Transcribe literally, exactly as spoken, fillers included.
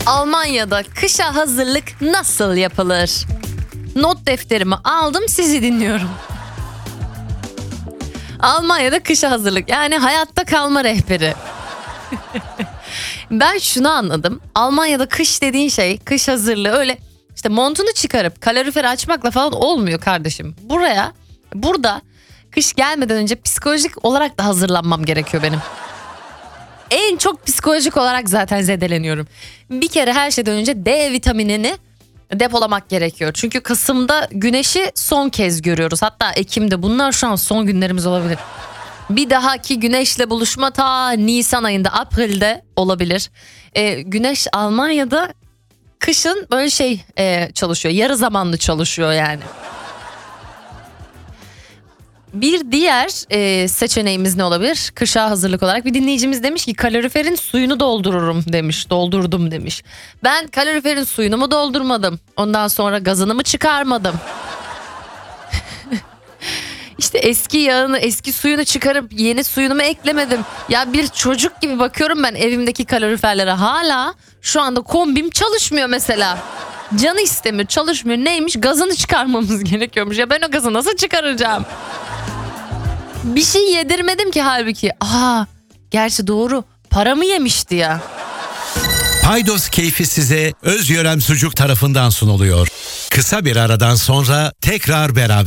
Almanya'da kışa hazırlık nasıl yapılır? Not defterimi aldım, sizi dinliyorum. Almanya'da kışa hazırlık, yani hayatta kalma rehberi. Ben şunu anladım. Almanya'da kış dediğin şey, kış hazırlığı öyle işte montunu çıkarıp kaloriferi açmakla falan olmuyor kardeşim. Buraya, burada kış gelmeden önce psikolojik olarak da hazırlanmam gerekiyor benim. En çok psikolojik olarak zaten zedeleniyorum. Bir kere her şeyden önce D vitaminini depolamak gerekiyor. Çünkü Kasım'da güneşi son kez görüyoruz. Hatta Ekim'de, bunlar şu an son günlerimiz olabilir. Bir dahaki güneşle buluşma ta Nisan ayında, April'de olabilir. Ee, güneş Almanya'da kışın böyle şey e, çalışıyor. Yarı zamanlı çalışıyor yani. Bir diğer e, seçeneğimiz ne olabilir? Kışa hazırlık olarak bir dinleyicimiz demiş ki kaloriferin suyunu doldururum demiş. Doldurdum demiş. Ben kaloriferin suyunu mu doldurmadım? Ondan sonra gazını mı çıkarmadım? İşte eski yağını, eski suyunu çıkarıp yeni suyunu mu eklemedim? Ya bir çocuk gibi bakıyorum ben evimdeki kaloriferlere. Hala şu anda kombim çalışmıyor mesela. Canı istemiyor, çalışmıyor. Neymiş? Gazını çıkarmamız gerekiyormuş. Ya ben o gazı nasıl çıkaracağım? Bir şey yedirmedim ki halbuki. Aa, gerçi doğru. Paramı yemişti ya. Paydos keyfi size Özyörem Sucuk tarafından sunuluyor. Kısa bir aradan sonra tekrar beraber